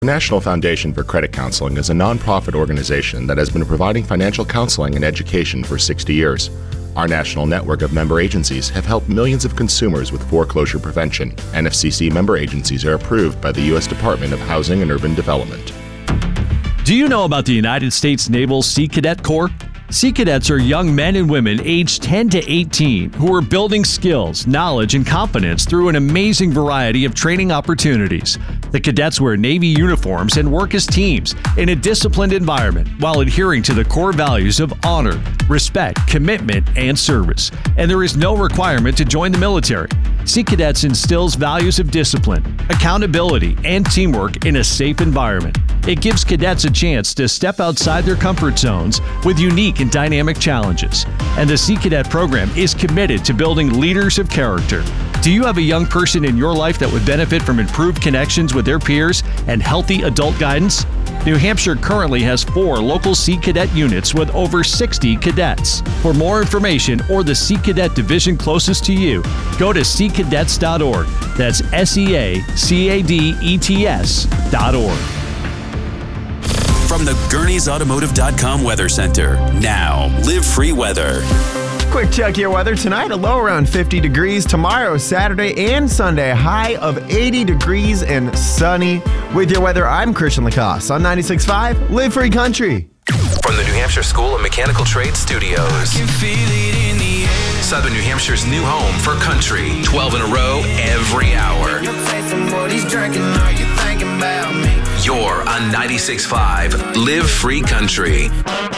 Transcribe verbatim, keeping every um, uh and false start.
The National Foundation for Credit Counseling is a nonprofit organization that has been providing financial counseling and education for sixty years. Our national network of member agencies have helped millions of consumers with foreclosure prevention. N F C C member agencies are approved by the U S Department of Housing and Urban Development. Do you know about the United States Naval Sea Cadet Corps? Sea Cadets are young men and women aged ten to eighteen who are building skills, knowledge, and confidence through an amazing variety of training opportunities. The cadets wear Navy uniforms and work as teams in a disciplined environment while adhering to the core values of honor, respect, commitment, and service. And there is no requirement to join the military. Sea Cadets instills values of discipline, accountability, and teamwork in a safe environment. It gives cadets a chance to step outside their comfort zones with unique and dynamic challenges. And the Sea Cadet program is committed to building leaders of character. Do you have a young person in your life that would benefit from improved connections with their peers and healthy adult guidance? New Hampshire currently has four local Sea Cadet units with over sixty cadets. For more information or the Sea Cadet division closest to you, go to sea cadets dot org. That's S E A C A D E T S dot org. From the Gurney's Automotive dot com Weather Center, now Live Free Weather. Quick check your weather tonight, a low around fifty degrees. Tomorrow, Saturday and Sunday, high of eighty degrees and sunny. With your weather, I'm Christian Lacoste on ninety-six point five Live Free Country. From the New Hampshire School of Mechanical Trades Studios. Southern New Hampshire's new home for country. twelve in a row every hour. You're on ninety-six point five Live Free Country.